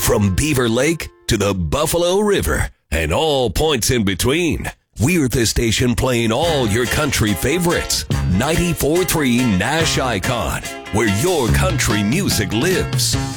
From Beaver Lake to the Buffalo River and all points in between, we're the station playing all your country favorites. 94.3 Nash Icon, where your country music lives.